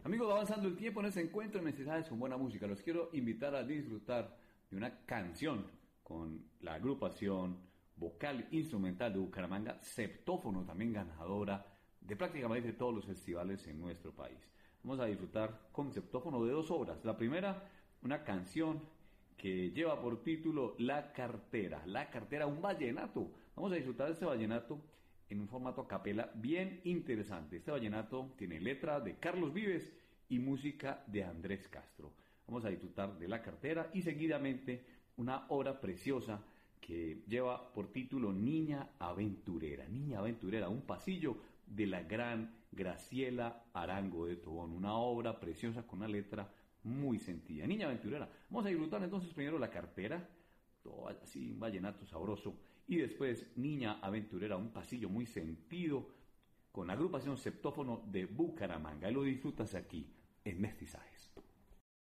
Amigos, avanzando el tiempo en ese encuentro de necesidades con buena música, los quiero invitar a disfrutar de una canción con la agrupación vocal instrumental de Bucaramanga, Septófono, también ganadora de prácticamente todos los festivales en nuestro país. Vamos a disfrutar con Septófono de 2 obras. La primera, una canción que lleva por título La Cartera, un vallenato. Vamos a disfrutar de este vallenato en un formato a capela bien interesante. Este vallenato tiene letra de Carlos Vives y música de Andrés Castro. Vamos a disfrutar de La Cartera y seguidamente una obra preciosa que lleva por título Niña Aventurera, un pasillo de la gran Graciela Arango de Tobón, una obra preciosa con una letra muy sentida. Niña Aventurera. Vamos a disfrutar entonces primero La Cartera, todo así, un vallenato sabroso, y después Niña Aventurera, un pasillo muy sentido, con la agrupación Septófono de Bucaramanga. Y lo disfrutas aquí, en Mestizaje.